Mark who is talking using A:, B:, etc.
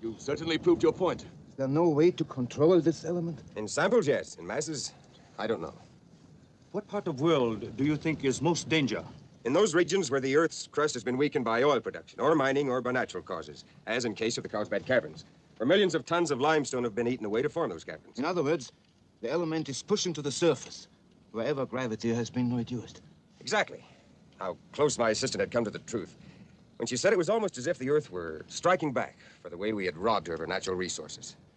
A: You've certainly proved your point.
B: Is there no way to control this element?
C: In samples, yes. In masses, I don't know.
D: What part of the world do you think is most danger?
C: In those regions where the Earth's crust has been weakened by oil production, or mining, or by natural causes, as in case of the Carlsbad Caverns, where millions of tons of limestone have been eaten away to form those caverns.
B: In other words, the element is pushing to the surface, wherever gravity has been reduced.
C: Exactly. How close my assistant had come to the truth when she said it was almost as if the Earth were striking back for the way we had robbed her of her natural resources.